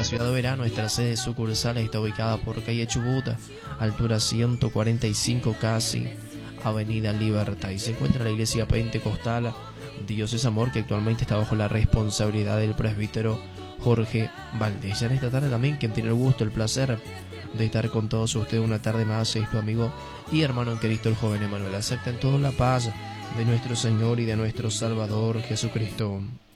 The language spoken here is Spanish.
la ciudad de Verano. Nuestra sede sucursal está ubicada por calle Chubut, altura 145 casi, Avenida Libertad. Y se encuentra la iglesia pentecostal Dios es Amor, que actualmente está bajo la responsabilidad del presbítero Jorge Valdés. Ya en esta tarde también, quien tiene el gusto, el placer de estar con todos ustedes una tarde más, es tu amigo y hermano en Cristo, el joven Emanuel. Acepten toda la paz de nuestro Señor y de nuestro Salvador Jesucristo.